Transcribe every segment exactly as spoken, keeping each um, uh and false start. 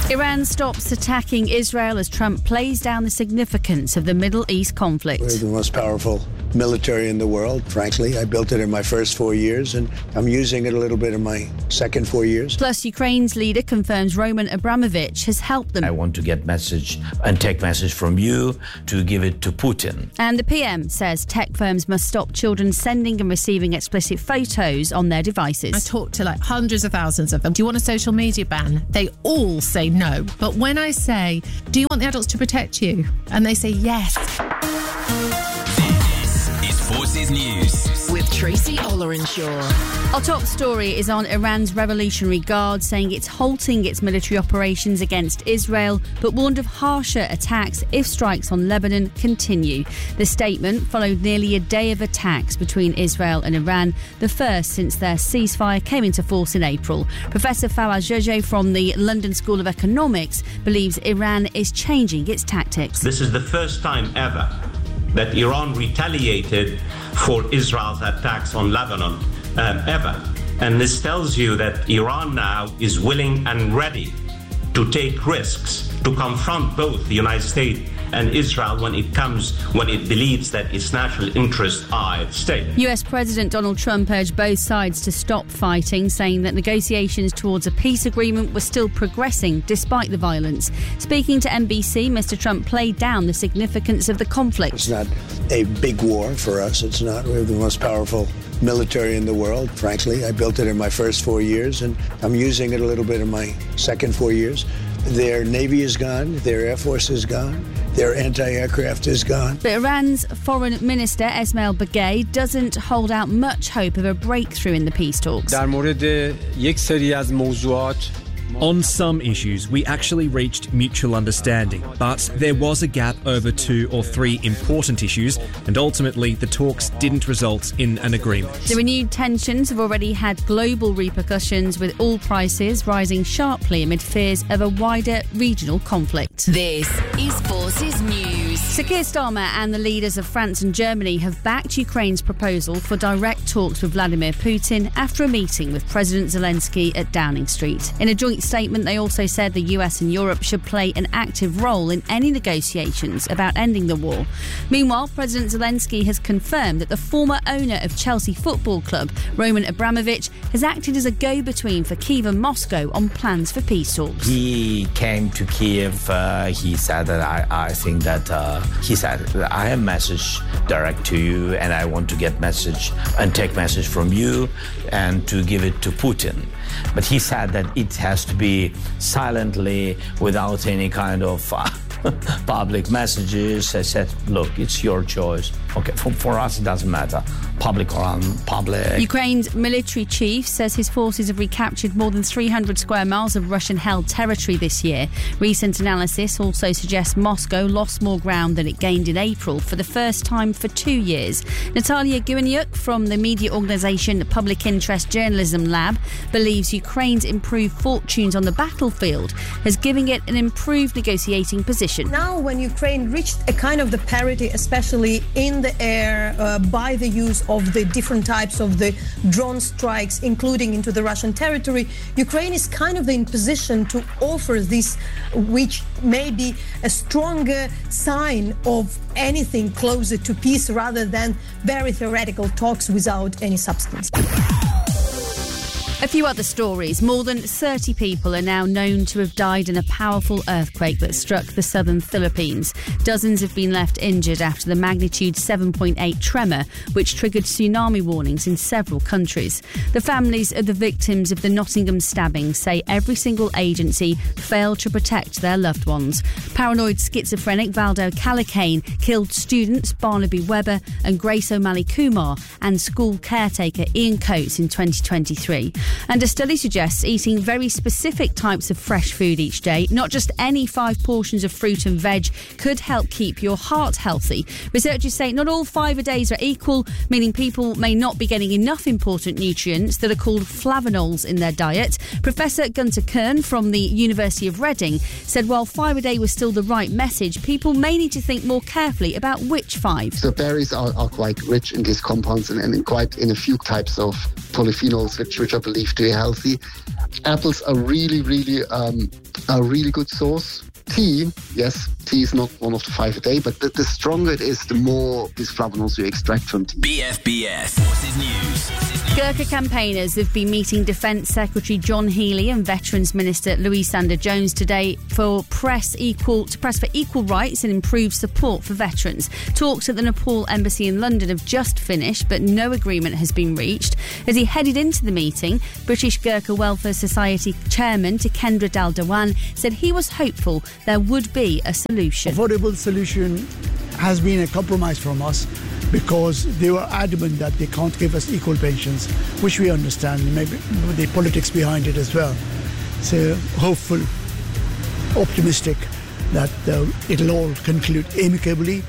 Iran stops attacking Israel as Trump plays down the significance of the Middle East conflict. We're the most powerful military in the world, frankly. I built it in my first four years, and I'm using it a little bit in my second four years. Plus, Ukraine's leader confirms Roman Abramovich has helped them. I want to get message and take message from you to give it to Putin. And the P M says tech firms must stop children sending and receiving explicit photos on their devices. I talked to like hundreds of thousands of them. Do you want a social media ban? They all say no. But when I say, do you want the adults to protect you? And they say yes. This is Forces News with Tracy Olorenshaw. Our top story is on Iran's Revolutionary Guard saying it's halting its military operations against Israel, but warned of harsher attacks if strikes on Lebanon continue. The statement followed nearly a day of attacks between Israel and Iran, the first since their ceasefire came into force in April. Professor Fawaz Jojo from the London School of Economics believes Iran is changing its tactics. This is the first time ever that Iran retaliated for Israel's attacks on Lebanon, um, ever. And this tells you that Iran now is willing and ready to take risks to confront both the United States and Israel when it comes, when it believes that its national interests are at stake. U S President Donald Trump urged both sides to stop fighting, saying that negotiations towards a peace agreement were still progressing despite the violence. Speaking to N B C, Mister Trump played down the significance of the conflict. It's not a big war for us. It's not. We're the most powerful military in the world, frankly. I built it in my first four years, and I'm using it a little bit in my second four years. Their Navy is gone. Their Air Force is gone. Their anti-aircraft is gone. But Iran's Foreign Minister Esmail Bagay doesn't hold out much hope of a breakthrough in the peace talks. On some issues, we actually reached mutual understanding, but there was a gap over two or three important issues, and ultimately the talks didn't result in an agreement. The renewed tensions have already had global repercussions, with oil prices rising sharply amid fears of a wider regional conflict. This is Forces News. Sir Keir Starmer and the leaders of France and Germany have backed Ukraine's proposal for direct talks with Vladimir Putin after a meeting with President Zelensky at Downing Street. In a joint statement, they also said the U S and Europe should play an active role in any negotiations about ending the war. Meanwhile, President Zelensky has confirmed that the former owner of Chelsea Football Club, Roman Abramovich, has acted as a go-between for Kyiv and Moscow on plans for peace talks. He came to Kiev. Uh, he said that I, I think that uh, he said that I have message direct to you, and I want to get message and take message from you and to give it to Putin. But he said that it has to be silently, without any kind of uh, public messages. I said, look, it's your choice. Okay, for, for us, it doesn't matter. Public or unpublic. Ukraine's military chief says his forces have recaptured more than three hundred square miles of Russian-held territory this year. Recent analysis also suggests Moscow lost more ground than it gained in April for the first time for two years. Natalia Guinyuk from the media organisation Public Interest Journalism Lab believes Ukraine's improved fortunes on the battlefield has given it an improved negotiating position. Now, when Ukraine reached a kind of the parity, especially in the air, uh, by the use of the different types of the drone strikes, including into the Russian territory, Ukraine is kind of in position to offer this, which may be a stronger sign of anything closer to peace rather than very theoretical talks without any substance. A few other stories. More than thirty people are now known to have died in a powerful earthquake that struck the southern Philippines. Dozens have been left injured after the magnitude seven point eight tremor, which triggered tsunami warnings in several countries. The families of the victims of the Nottingham stabbing say every single agency failed to protect their loved ones. Paranoid schizophrenic Valdo Calacane killed students Barnaby Webber and Grace O'Malley Kumar and school caretaker Ian Coates in twenty twenty-three. And a study suggests eating very specific types of fresh food each day, not just any five portions of fruit and veg, could help keep your heart healthy. Researchers say not all five a days are equal, meaning people may not be getting enough important nutrients that are called flavonols in their diet. Professor Gunter Kern from the University of Reading said while five a day was still the right message, people may need to think more carefully about which five. So berries are, are quite rich in these compounds and, and quite in a few types of polyphenols, which, which are believed believed to be healthy. Apples are really, really um, a really good source. Tea, yes, tea is not one of the five a day, but the, the stronger it is, the more bisflavonols you extract from tea. B F B S Forces News. Gurkha campaigners have been meeting Defence Secretary John Healey and Veterans Minister Louise Sanders-Jones today for press equal to press for equal rights and improved support for veterans. Talks at the Nepal Embassy in London have just finished, but no agreement has been reached. As he headed into the meeting, British Gurkha Welfare Society Chairman Tikendra Dal Dewan said he was hopeful there would be a solution. Affordable solution has been a compromise from us because they were adamant that they can't give us equal pensions, which we understand, maybe the politics behind it as well. So hopeful, optimistic that uh, it'll all conclude amicably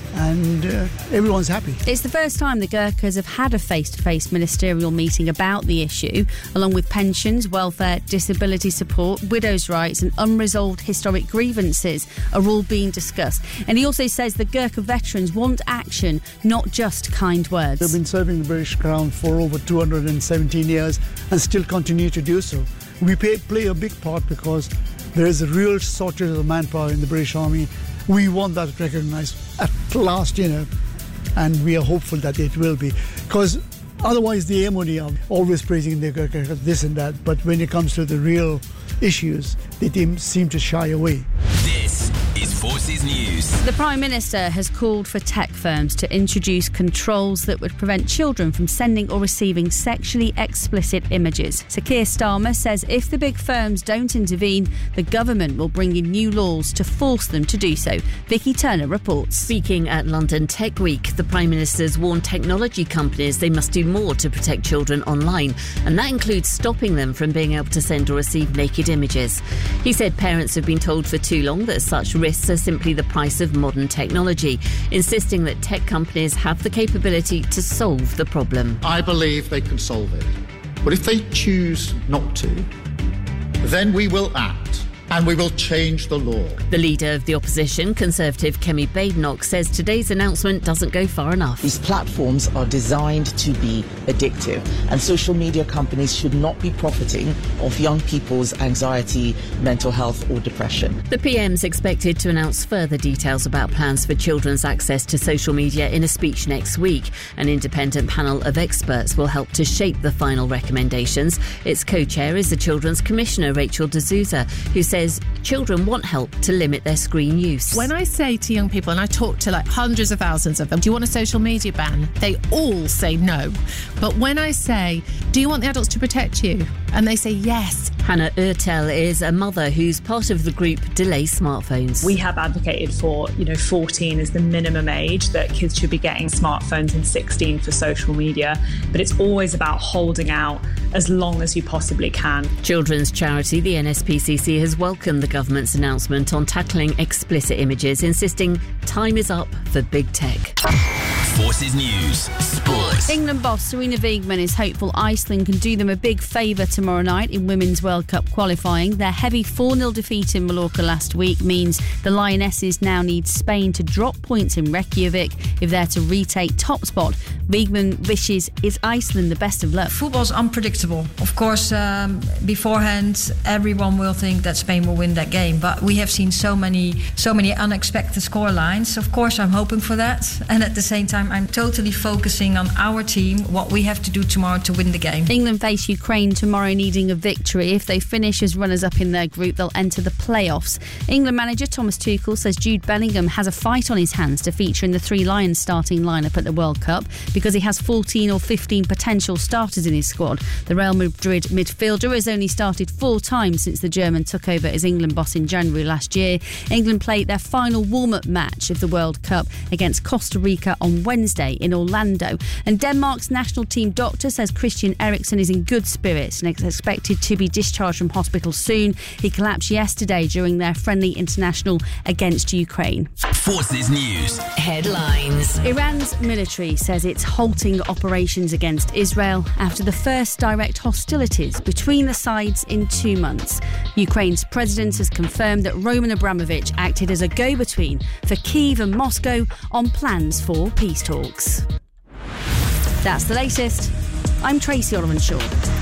and uh, everyone's happy. It's the first time the Gurkhas have had a face-to-face ministerial meeting about the issue, along with pensions, welfare, disability support, widows' rights and unresolved historic grievances are all being discussed. And he also says the Gurkha veterans want action, not just kind words. They've been serving the British Crown for over two hundred seventeen years and still continue to do so. We pay, play a big part because there is a real shortage of manpower in the British Army. We want that recognised at last, you know, and we are hopeful that it will be. Because otherwise the M O D are always praising the this and that, but when it comes to the real issues, they seem to shy away. This is Forces News. The Prime Minister has called for tech firms to introduce controls that would prevent children from sending or receiving sexually explicit images. Sir Keir Starmer says if the big firms don't intervene, the government will bring in new laws to force them to do so. Vicky Turner reports. Speaking at London Tech Week, the Prime Minister's warned technology companies they must do more to protect children online, and that includes stopping them from being able to send or receive naked images. He said parents have been told for too long that such risks are simply the price of modern technology, insisting that tech companies have the capability to solve the problem. I believe they can solve it. But if they choose not to, then we will act. And we will change the law. The leader of the opposition, Conservative Kemi Badenoch, says today's announcement doesn't go far enough. These platforms are designed to be addictive, and social media companies should not be profiting off young people's anxiety, mental health or depression. The P M's expected to announce further details about plans for children's access to social media in a speech next week. An independent panel of experts will help to shape the final recommendations. Its co-chair is the Children's Commissioner, Rachel D'Souza, who says says children want help to limit their screen use. When I say to young people, and I talk to like hundreds of thousands of them, do you want a social media ban? They all say no. But when I say, do you want the adults to protect you? And they say yes. Hannah Ertel is a mother who's part of the group Delay Smartphones. We have advocated for, you know, fourteen as the minimum age that kids should be getting smartphones and sixteen for social media. But it's always about holding out as long as you possibly can. Children's charity, the N S P C C, has welcomed the government's announcement on tackling explicit images, insisting time is up for big tech. Forces News Sports. England boss Serena Wiegmann is hopeful Iceland can do them a big favour tomorrow night in Women's World Cup qualifying. Their heavy four nil defeat in Mallorca last week means the Lionesses now need Spain to drop points in Reykjavik if they're to retake top spot. Wiegmann wishes is Iceland the best of luck. Football's unpredictable. Of course, um, beforehand, everyone will think that Spain will win that game, but we have seen so many, so many unexpected score lines. Of course, I'm hoping for that, and at the same time, I'm totally focusing on our team, what we have to do tomorrow to win the game. England face Ukraine tomorrow, needing a victory. If they finish as runners-up in their group, they'll enter the playoffs. England manager Thomas Tuchel says Jude Bellingham has a fight on his hands to feature in the Three Lions starting lineup at the World Cup because he has fourteen or fifteen potential starters in his squad. The Real Madrid midfielder has only started four times since the German took over as England boss in January last year. England played their final warm-up match of the World Cup against Costa Rica on Wednesday in Orlando. And Denmark's national team doctor says Christian Eriksen is in good spirits and is expected to be discharged from hospital soon. He collapsed yesterday during their friendly international against Ukraine. Forces News Headlines. Iran's military says it's halting operations against Israel after the first direct hostilities between the sides in two months. Ukraine's president has confirmed that Roman Abramovich acted as a go-between for Kyiv and Moscow on plans for peace talks. That's the latest. I'm Tracy Orman-Shaw.